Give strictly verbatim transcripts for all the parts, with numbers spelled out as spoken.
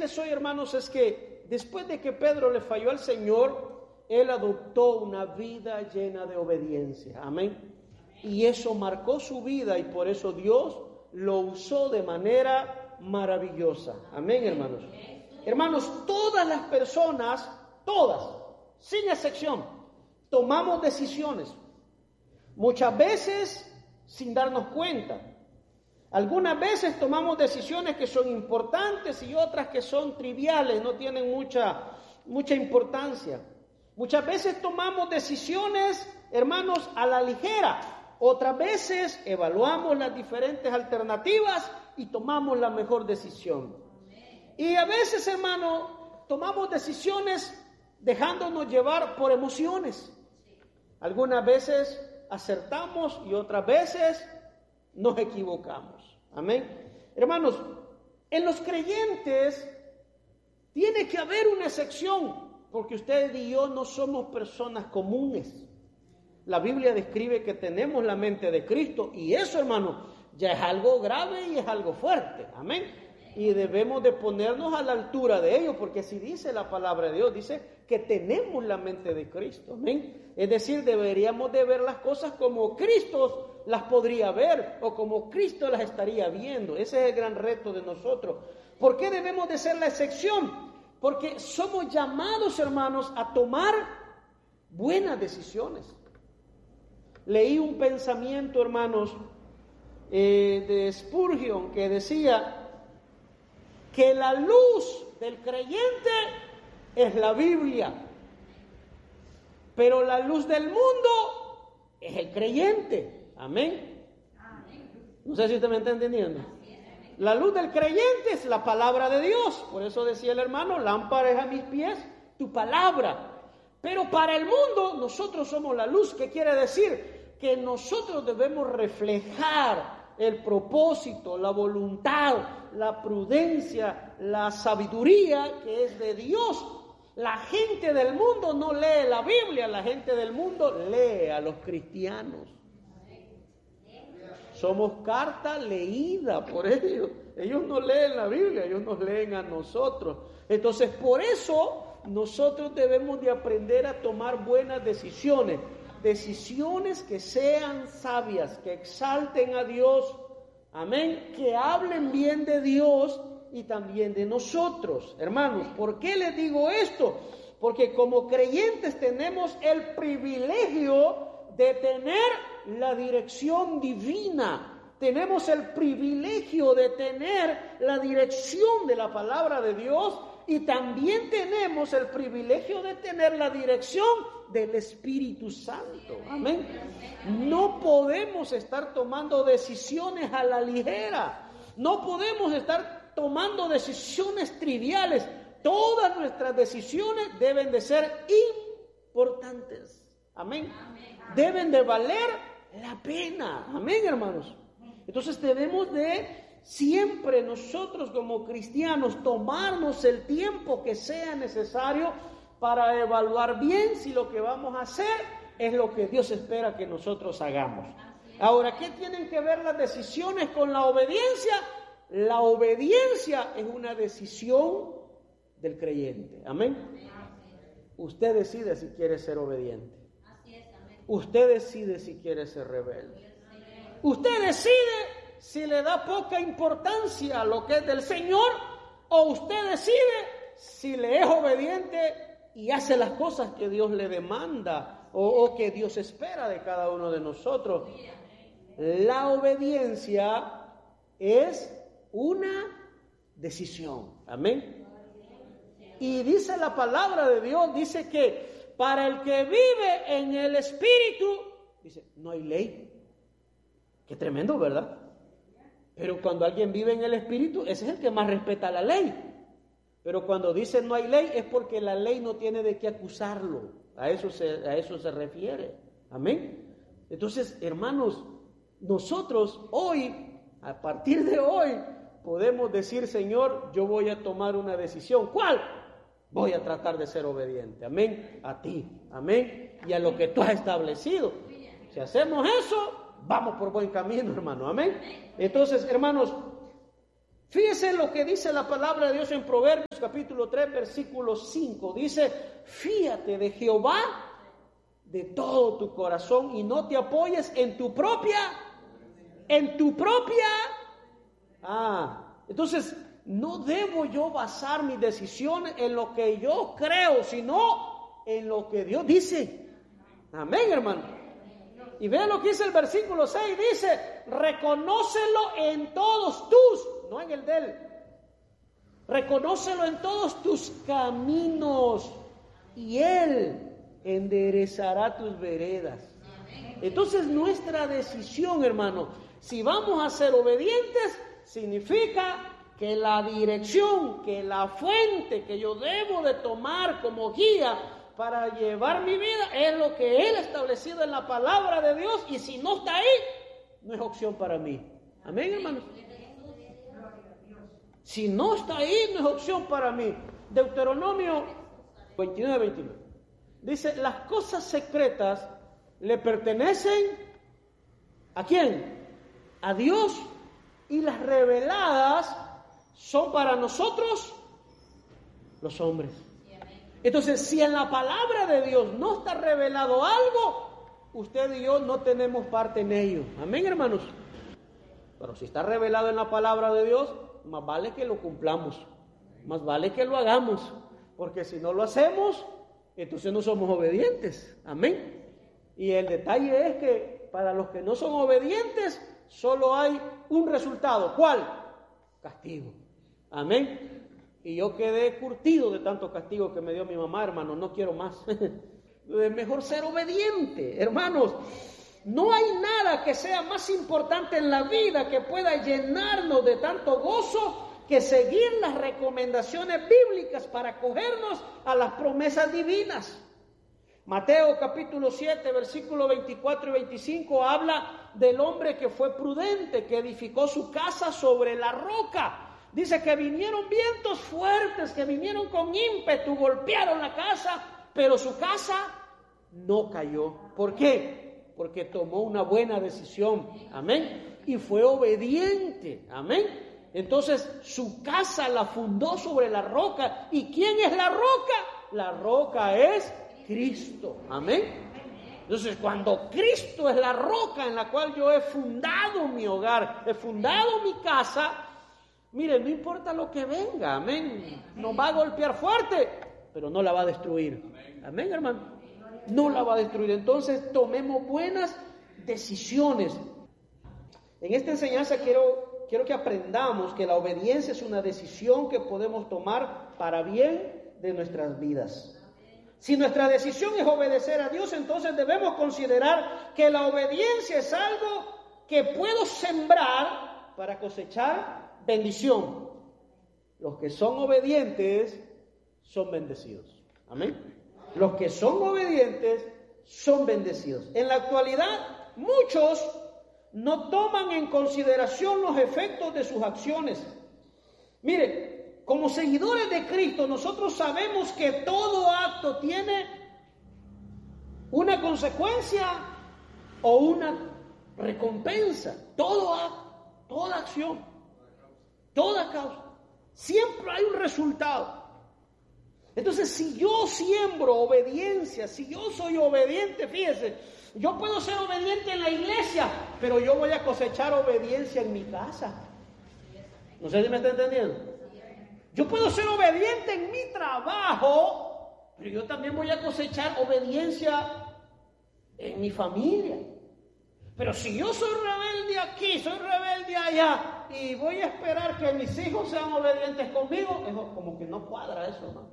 creyentes hoy, hermanos, es que después de que Pedro le falló al Señor, él adoptó una vida llena de obediencia. Amén. Y eso marcó su vida y por eso Dios lo usó de manera maravillosa. Amén, hermanos. Hermanos, todas las personas, todas, sin excepción, tomamos decisiones. Muchas veces sin darnos cuenta. Algunas veces tomamos decisiones que son importantes y otras que son triviales, no tienen mucha, mucha importancia. Muchas veces tomamos decisiones, hermanos, a la ligera. Otras veces evaluamos las diferentes alternativas y tomamos la mejor decisión. Y a veces, hermano, tomamos decisiones dejándonos llevar por emociones. Algunas veces acertamos y otras veces nos equivocamos. Amén. Hermanos, en los creyentes tiene que haber una excepción, porque ustedes y yo no somos personas comunes. La Biblia describe que tenemos la mente de Cristo y eso, hermano, ya es algo grave y es algo fuerte. Amén. Y debemos de ponernos a la altura de ello, porque si dice la palabra de Dios, dice que tenemos la mente de Cristo. Amén. Es decir, deberíamos de ver las cosas como Cristo las podría ver o como Cristo las estaría viendo. Ese es el gran reto de nosotros. ¿Por qué debemos de ser la excepción? Porque somos llamados, hermanos, a tomar buenas decisiones. Leí un pensamiento, hermanos, eh, de Spurgeon que decía que la luz del creyente es la Biblia, pero la luz del mundo es el creyente. Amén. No sé si usted me está entendiendo. La luz del creyente es la palabra de Dios. Por eso decía el hermano, lámpara es a mis pies tu palabra. Pero para el mundo nosotros somos la luz. ¿Qué quiere decir? Que nosotros debemos reflejar el propósito, la voluntad, la prudencia, la sabiduría que es de Dios. La gente del mundo no lee la Biblia, la gente del mundo lee a los cristianos. Somos carta leída por ellos. Ellos no leen la Biblia, ellos nos leen a nosotros. Entonces, por eso nosotros debemos de aprender a tomar buenas decisiones. Decisiones que sean sabias, que exalten a Dios. Amén. Que hablen bien de Dios y también de nosotros. Hermanos, ¿por qué les digo esto? Porque como creyentes tenemos el privilegio de tener la dirección divina. Tenemos el privilegio de tener la dirección de la palabra de Dios y también tenemos el privilegio de tener la dirección del Espíritu Santo. Amén. No podemos estar tomando decisiones a la ligera. No podemos estar tomando decisiones triviales. Todas nuestras decisiones deben de ser importantes. Amén. Deben de valer la pena. Amén, hermanos. Entonces debemos de siempre nosotros como cristianos tomarnos el tiempo que sea necesario para evaluar bien si lo que vamos a hacer es lo que Dios espera que nosotros hagamos. Ahora, ¿qué tienen que ver las decisiones con la obediencia? La obediencia es una decisión del creyente. Amén. Usted decide si quiere ser obediente. Usted decide si quiere ser rebelde. Usted decide si le da poca importancia a lo que es del Señor, o usted decide si le es obediente y hace las cosas que Dios le demanda o, o que Dios espera de cada uno de nosotros. La obediencia es una decisión. Amén. Y dice la palabra de Dios, dice que para el que vive en el Espíritu, dice, no hay ley. Qué tremendo, ¿verdad? Pero cuando alguien vive en el Espíritu, ese es el que más respeta la ley. Pero cuando dice no hay ley, es porque la ley no tiene de qué acusarlo. A eso se, a eso se refiere. Amén. Entonces, hermanos, nosotros hoy, a partir de hoy, podemos decir, Señor, yo voy a tomar una decisión. ¿Cuál? Voy a tratar de ser obediente. Amén. A ti. Amén. Y a lo que tú has establecido. Si hacemos eso, vamos por buen camino, hermano. Amén. Entonces, hermanos, Fíjese lo que dice la palabra de Dios en Proverbios capítulo tres, versículo cinco. Dice, fíate de Jehová de todo tu corazón y no te apoyes en tu propia, en tu propia. Ah, entonces no debo yo basar mis decisiones en lo que yo creo, sino en lo que Dios dice. Amén, hermano. Y vean lo que dice el versículo seis, dice, reconócelo en todos tus, no en el de él, reconócelo en todos tus caminos y Él enderezará tus veredas. Entonces nuestra decisión, hermano, si vamos a ser obedientes, significa que la dirección, que la fuente que yo debo de tomar como guía para llevar mi vida es lo que Él ha establecido en la palabra de Dios, y si no está ahí, no es opción para mí. Amén, hermanos. Si no está ahí, no es opción para mí. Deuteronomio veintinueve, veintinueve. Dice, las cosas secretas le pertenecen ¿a quién? A Dios, y las reveladas son para nosotros, los hombres. Entonces, si en la palabra de Dios no está revelado algo, usted y yo no tenemos parte en ello. Amén, hermanos. Pero si está revelado en la palabra de Dios, más vale que lo cumplamos, más vale que lo hagamos, porque si no lo hacemos, entonces no somos obedientes. Amén. Y el detalle es que para los que no son obedientes, solo hay un resultado. ¿Cuál? Castigo. Amén. Y yo quedé curtido de tanto castigo que me dio mi mamá, hermano, no quiero más. Es mejor ser obediente, hermanos. No hay nada que sea más importante en la vida que pueda llenarnos de tanto gozo que seguir las recomendaciones bíblicas para acogernos a las promesas divinas. Mateo capítulo siete, versículos veinticuatro y veinticinco habla del hombre que fue prudente, que edificó su casa sobre la roca. Dice que vinieron vientos fuertes, que vinieron con ímpetu, golpearon la casa, pero su casa no cayó. ¿Por qué? Porque tomó una buena decisión. Amén. Y fue obediente. Amén. Entonces su casa la fundó sobre la roca. ¿Y quién es la roca? La roca es Cristo. Amén. Entonces, cuando Cristo es la roca en la cual yo he fundado mi hogar, he fundado mi casa, mire, no importa lo que venga, amén, nos va a golpear fuerte, pero no la va a destruir. Amén, hermano, no la va a destruir. Entonces, tomemos buenas decisiones. En esta enseñanza quiero, quiero que aprendamos que la obediencia es una decisión que podemos tomar para bien de nuestras vidas. Si nuestra decisión es obedecer a Dios, entonces debemos considerar que la obediencia es algo que puedo sembrar para cosechar bendición. Los que son obedientes son bendecidos. Amén. Los que son obedientes son bendecidos. En la actualidad, muchos no toman en consideración los efectos de sus acciones. Mire, como seguidores de Cristo, nosotros sabemos que todo acto tiene una consecuencia o una recompensa. Todo acto, toda acción, toda causa, siempre hay un resultado. Entonces, si yo siembro obediencia, si yo soy obediente, fíjese, yo puedo ser obediente en la iglesia, pero yo voy a cosechar obediencia en mi casa. No sé si me está entendiendo. Yo puedo ser obediente en mi trabajo, pero yo también voy a cosechar obediencia en mi familia. Pero si yo soy rebelde aquí, soy rebelde allá, y voy a esperar que mis hijos sean obedientes conmigo, eso como que no cuadra eso, ¿no?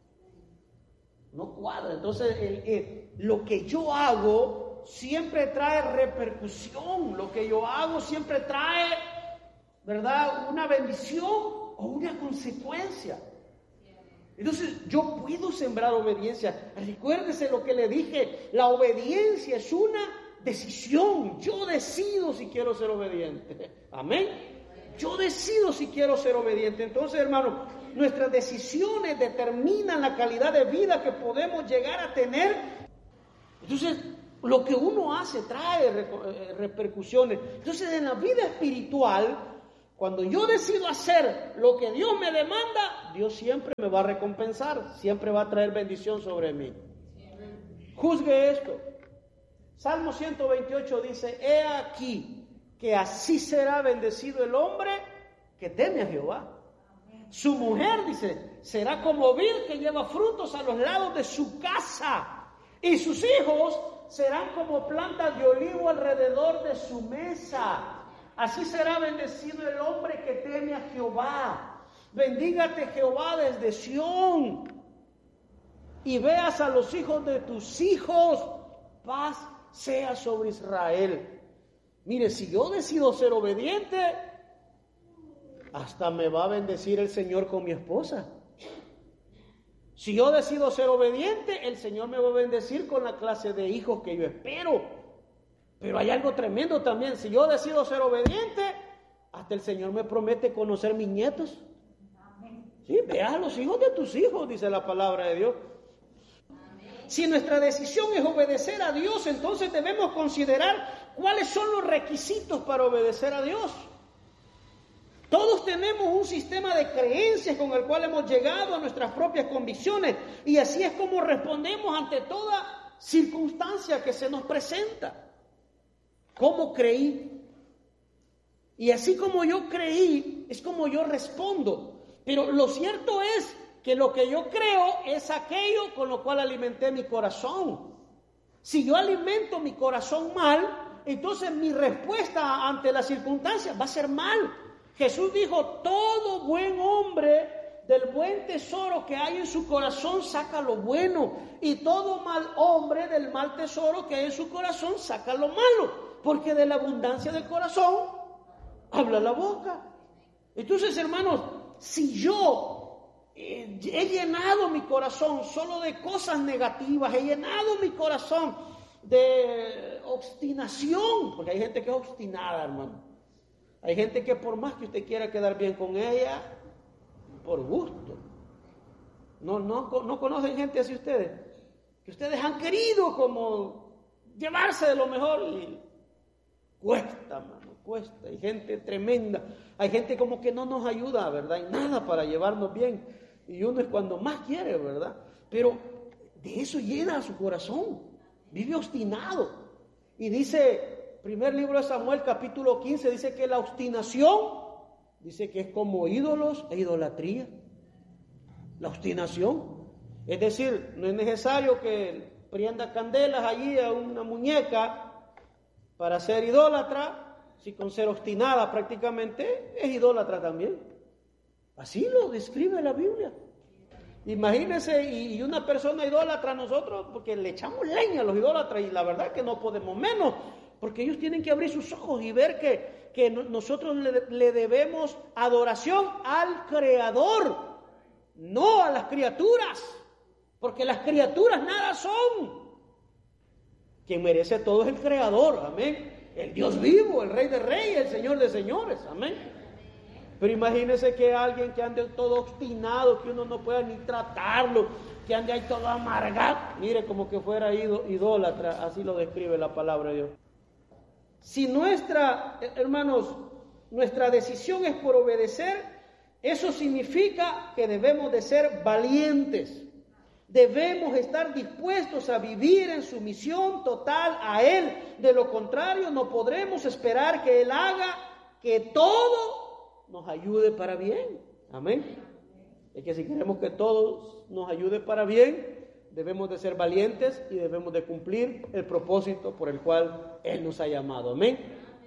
No cuadra. Entonces, el, el, lo que yo hago siempre trae repercusión. Lo que yo hago siempre trae, ¿verdad?, una bendición o una consecuencia. Entonces yo puedo sembrar obediencia. Recuérdese lo que le dije, la obediencia es una decisión. Yo decido si quiero ser obediente. Amén. Yo decido si quiero ser obediente. Entonces, hermano, nuestras decisiones determinan la calidad de vida que podemos llegar a tener. Entonces, lo que uno hace trae repercusiones. Entonces, en la vida espiritual Cuando yo decido hacer lo que Dios me demanda, Dios siempre me va a recompensar, siempre va a traer bendición sobre mí. Juzgue esto. Salmo ciento veintiocho dice, he aquí que así será bendecido el hombre que teme a Jehová. Su mujer, dice, será como vid que lleva frutos a los lados de su casa, y sus hijos serán como plantas de olivo alrededor de su mesa. Así será bendecido el hombre que teme a Jehová. Bendígate Jehová desde Sión, y veas a los hijos de tus hijos. Paz sea sobre Israel. Mire, si yo decido ser obediente, hasta me va a bendecir el Señor con mi esposa. Si yo decido ser obediente, el Señor me va a bendecir con la clase de hijos que yo espero. Pero hay algo tremendo también. Si yo decido ser obediente, hasta el Señor me promete conocer mis nietos. Sí, veas a los hijos de tus hijos, dice la palabra de Dios. Si nuestra decisión es obedecer a Dios, entonces debemos considerar cuáles son los requisitos para obedecer a Dios. Todos tenemos un sistema de creencias con el cual hemos llegado a nuestras propias convicciones, y así es como respondemos ante toda circunstancia que se nos presenta. ¿Cómo creí? Y así como yo creí, es como yo respondo. Pero lo cierto es que lo que yo creo es aquello con lo cual alimenté mi corazón. Si yo alimento mi corazón mal, entonces mi respuesta ante las circunstancias va a ser mal. Jesús dijo, todo buen hombre del buen tesoro que hay en su corazón saca lo bueno, y todo mal hombre del mal tesoro que hay en su corazón saca lo malo, porque de la abundancia del corazón habla la boca. Entonces, hermanos, si yo eh, he llenado mi corazón solo de cosas negativas, he llenado mi corazón de obstinación, porque hay gente que es obstinada, hermano. Hay gente que por más que usted quiera quedar bien con ella, por gusto. No, no, no conocen gente así ustedes, que ustedes han querido como llevarse de lo mejor y cuesta, mano, cuesta. Hay gente tremenda, hay gente como que no nos ayuda, ¿verdad? Hay nada para llevarnos bien, y uno es cuando más quiere, ¿verdad? Pero de eso llena su corazón, vive obstinado. Y dice, primer libro de Samuel, capítulo quince, dice que la obstinación, dice que es como ídolos e idolatría. La obstinación, es decir, no es necesario que prenda candelas allí a una muñeca para ser idólatra, si con ser obstinada prácticamente es idólatra también. Así lo describe la Biblia. Imagínense, y una persona idólatra, nosotros, porque le echamos leña a los idólatras, y la verdad que no podemos menos, porque ellos tienen que abrir sus ojos y ver que, que nosotros le, le debemos adoración al Creador, no a las criaturas, porque las criaturas nada son. Quien merece todo es el Creador, amén. El Dios vivo, el Rey de Reyes, el Señor de Señores, amén. Pero imagínese que alguien que ande todo obstinado, que uno no pueda ni tratarlo, que ande ahí todo amargado, mire, como que fuera idólatra, así lo describe la palabra de Dios. Si nuestra, hermanos, nuestra decisión es por obedecer, eso significa que debemos de ser valientes. Debemos estar dispuestos a vivir en sumisión total a Él. De lo contrario, no podremos esperar que Él haga que todo nos ayude para bien. Amén. Es que si queremos que todo nos ayude para bien, debemos de ser valientes y debemos de cumplir el propósito por el cual Él nos ha llamado. Amén.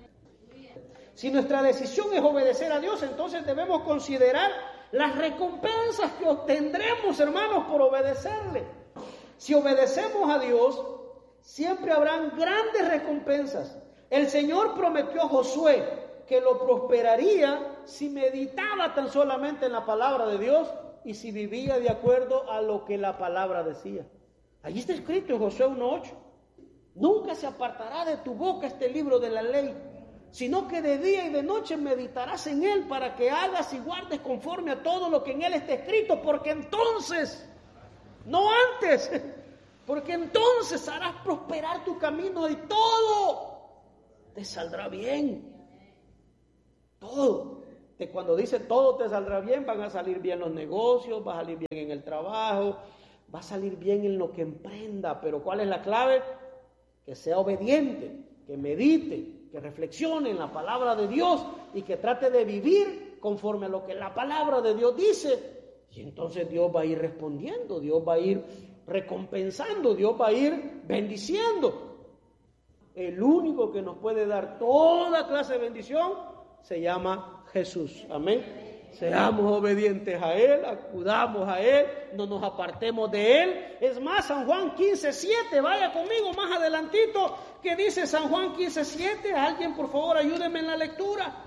Si nuestra decisión es obedecer a Dios, entonces debemos considerar las recompensas que obtendremos, hermanos, por obedecerle. Si obedecemos a Dios, siempre habrán grandes recompensas. El Señor prometió a Josué que lo prosperaría si meditaba tan solamente en la palabra de Dios y si vivía de acuerdo a lo que la palabra decía. Allí está escrito en Josué uno ocho. Nunca se apartará de tu boca este libro de la ley, sino que de día y de noche meditarás en él para que hagas y guardes conforme a todo lo que en él está escrito, porque entonces, no antes, porque entonces harás prosperar tu camino y todo te saldrá bien. Todo. De cuando dice todo te saldrá bien, van a salir bien los negocios, va a salir bien en el trabajo, va a salir bien en lo que emprenda. Pero ¿cuál es la clave? Que sea obediente, que medite, que reflexione en la palabra de Dios y que trate de vivir conforme a lo que la palabra de Dios dice. Y entonces Dios va a ir respondiendo, Dios va a ir recompensando, Dios va a ir bendiciendo. El único que nos puede dar toda clase de bendición se llama Jesús. Amén. Seamos obedientes a Él, acudamos a Él, no nos apartemos de Él. Es más, San Juan quince siete, vaya conmigo más adelantito, que dice San Juan quince siete. Alguien, por favor, ayúdeme en la lectura.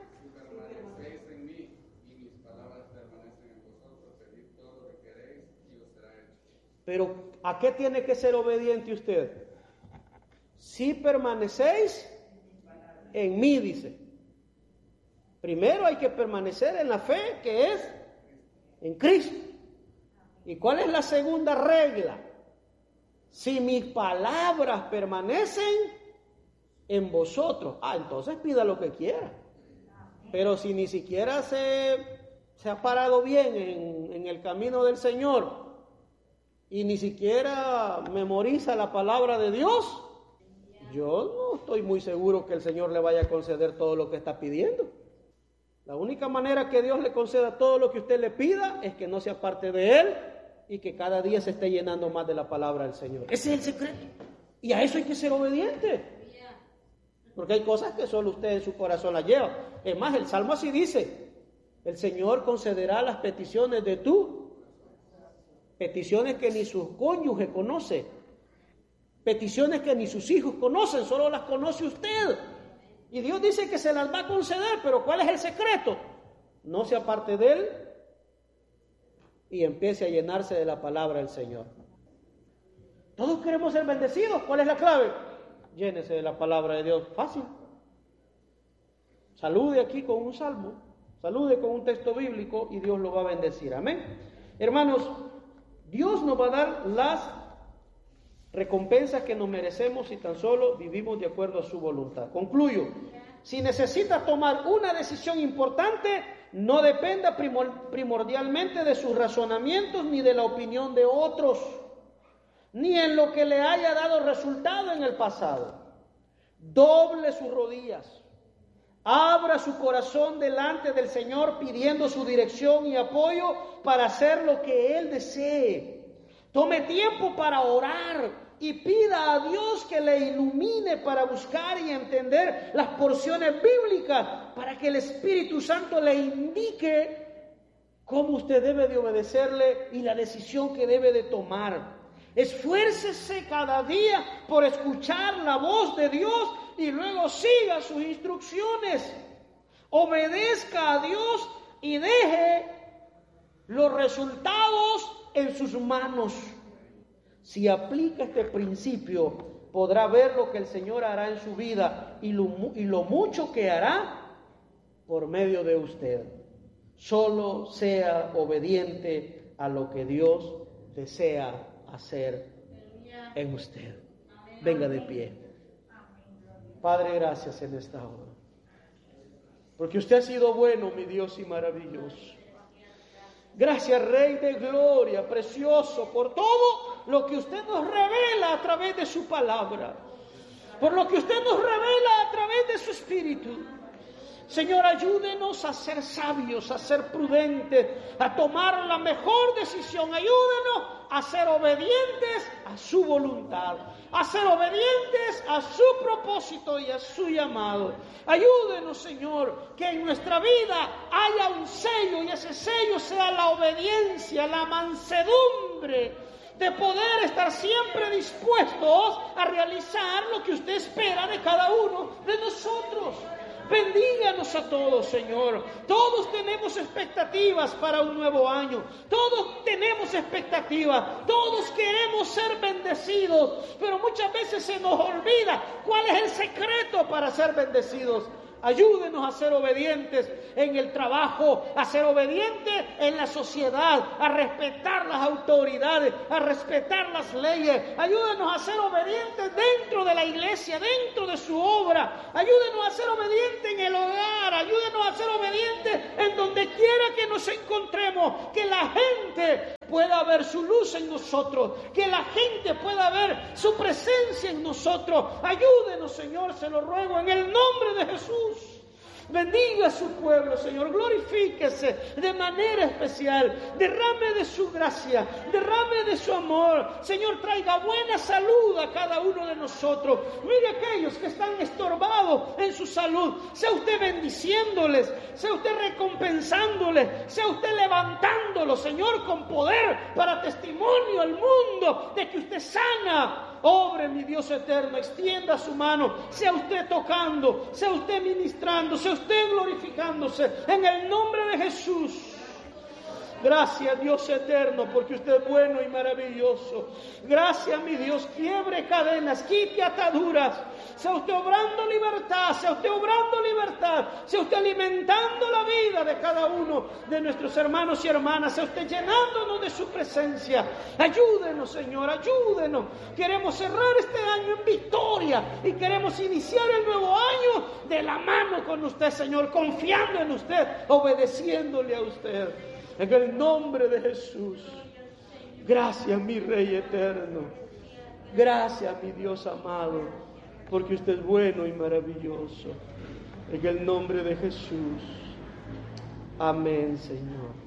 Pero, ¿a qué tiene que ser obediente usted? Si permanecéis en mí, dice. Primero hay que permanecer en la fe, que es en Cristo. ¿Y cuál es la segunda regla? Si mis palabras permanecen en vosotros, ah, entonces pida lo que quiera. Pero si ni siquiera se, se ha parado bien en, en el camino del Señor, y ni siquiera memoriza la palabra de Dios, yo no estoy muy seguro que el Señor le vaya a conceder todo lo que está pidiendo. La única manera que Dios le conceda todo lo que usted le pida es que no sea parte de Él y que cada día se esté llenando más de la palabra del Señor. Ese es el secreto. Y a eso hay que ser obediente. Porque hay cosas que solo usted en su corazón las lleva. Es más, el Salmo así dice: el Señor concederá las peticiones de tú. Peticiones que ni sus cónyuges conoce, peticiones que ni sus hijos conocen, solo las conoce usted. Y Dios dice que se las va a conceder, pero ¿cuál es el secreto? No se aparte de Él y empiece a llenarse de la palabra del Señor. Todos queremos ser bendecidos, ¿cuál es la clave? Llénese de la palabra de Dios, fácil. Salude aquí con un salmo, salude con un texto bíblico y Dios lo va a bendecir, amén. Hermanos, Dios nos va a dar las recompensas que nos merecemos si tan solo vivimos de acuerdo a su voluntad. Concluyo. Si necesita tomar una decisión importante, no dependa primordialmente de sus razonamientos ni de la opinión de otros, ni en lo que le haya dado resultado en el pasado. Doble sus rodillas. Abra su corazón delante del Señor pidiendo su dirección y apoyo para hacer lo que Él desee. Tome tiempo para orar y pida a Dios que le ilumine para buscar y entender las porciones bíblicas para que el Espíritu Santo le indique cómo usted debe de obedecerle y la decisión que debe de tomar. Esfuércese cada día por escuchar la voz de Dios y luego siga sus instrucciones. Obedezca a Dios y deje los resultados en sus manos. Si aplica este principio, podrá ver lo que el Señor hará en su vida y lo, y lo mucho que hará por medio de usted. Solo sea obediente a lo que Dios desea hacer en usted. Venga de pie. Padre, gracias en esta hora, porque usted ha sido bueno, mi Dios, y maravilloso. Gracias, Rey de Gloria, precioso, por todo lo que usted nos revela a través de su palabra, por lo que usted nos revela a través de su Espíritu. Señor, ayúdenos a ser sabios, a ser prudentes, a tomar la mejor decisión. Ayúdenos a ser obedientes a su voluntad, a ser obedientes a su propósito y a su llamado. Ayúdenos, Señor, que en nuestra vida haya un sello y ese sello sea la obediencia, la mansedumbre, de poder estar siempre dispuestos a realizar lo que usted espera de cada uno de nosotros. Bendíganos a todos, Señor. Todos tenemos expectativas para un nuevo año. Todos tenemos expectativas. Todos queremos ser bendecidos. Pero muchas veces se nos olvida cuál es el secreto para ser bendecidos. Ayúdenos a ser obedientes en el trabajo, a ser obedientes en la sociedad, a respetar las autoridades, a respetar las leyes. Ayúdenos a ser obedientes dentro de la iglesia, dentro de su obra. Ayúdenos a ser obedientes en el hogar. Ayúdenos a ser obedientes en donde quiera que nos encontremos. Que la gente pueda ver su luz en nosotros. Que la gente pueda ver su presencia en nosotros. Ayúdenos, Señor, se lo ruego en el nombre de Jesús. Bendiga a su pueblo, Señor, glorifíquese de manera especial, derrame de su gracia, derrame de su amor, Señor, traiga buena salud a cada uno de nosotros. Mire aquellos que están estorbados en su salud, sea usted bendiciéndoles, sea usted recompensándoles, sea usted levantándolos, Señor, con poder para testimonio al mundo de que usted sana. Obre, mi Dios eterno, extienda su mano, sea usted tocando, sea usted ministrando, sea usted glorificándose en el nombre de Jesús. Gracias, Dios eterno, porque usted es bueno y maravilloso. Gracias, mi Dios, quiebre cadenas, quite ataduras. Sea usted obrando libertad, sea usted obrando libertad, sea usted alimentando la vida de cada uno de nuestros hermanos y hermanas, sea usted llenándonos de su presencia. Ayúdenos, Señor, ayúdenos. Queremos cerrar este año en victoria y queremos iniciar el nuevo año de la mano con usted, Señor, confiando en usted, obedeciéndole a usted. En el nombre de Jesús. Gracias, mi Rey eterno. Gracias, mi Dios amado, porque usted es bueno y maravilloso. En el nombre de Jesús. Amén, Señor.